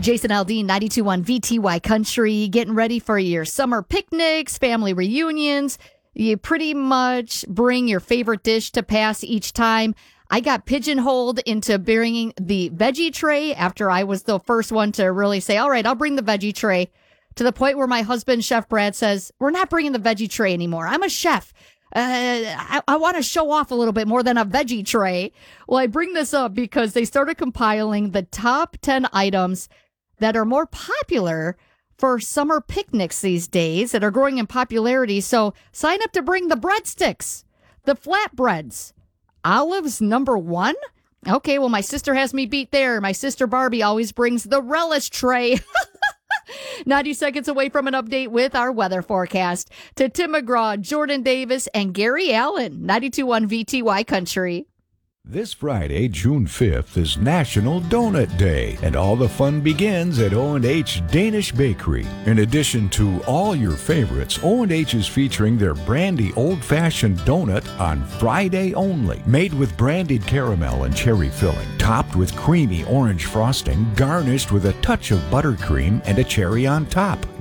Jason Aldean, 92.1 VTY Country, getting ready for your summer picnics, family reunions. You pretty much bring your favorite dish to pass each time. I got pigeonholed into bringing the veggie tray after I was the first one to really say, all right, I'll bring the veggie tray, to the point where my husband, Chef Brad, says, we're not bringing the veggie tray anymore. I'm a chef. I want to show off a little bit more than a veggie tray. Well, I bring this up because they started compiling the top 10 items that are more popular for summer picnics these days, that are growing in popularity. So sign up to bring the breadsticks, the flatbreads. Olives, number 1? Okay, well, my sister has me beat there. My sister Barbie always brings the relish tray. 90 seconds away from an update with our weather forecast. To Tim McGraw, Jordan Davis, and Gary Allen, 92.1 VTY Country. This Friday, June 5th, is National Donut Day, and all the fun begins at O&H Danish Bakery. In addition to all your favorites, O&H is featuring their brandy old-fashioned donut on Friday only. Made with brandied caramel and cherry filling, topped with creamy orange frosting, garnished with a touch of buttercream and a cherry on top.